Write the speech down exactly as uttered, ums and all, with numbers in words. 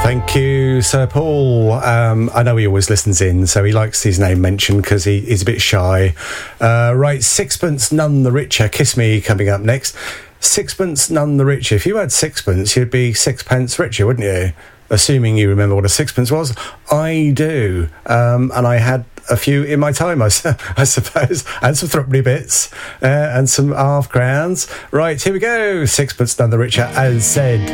Thank you, Sir Paul. Um, I know he always listens in, so he likes his name mentioned because he, he's a bit shy. Uh, right, Sixpence None the Richer. Kiss Me coming up next. Sixpence None the Richer. If you had sixpence, you'd be sixpence richer, wouldn't you? Assuming you remember what a sixpence was. I do. Um, and I had a few in my time, I, I suppose. And some threepenny bits uh, and some half crowns. Right, here we go. Sixpence None the Richer, as said.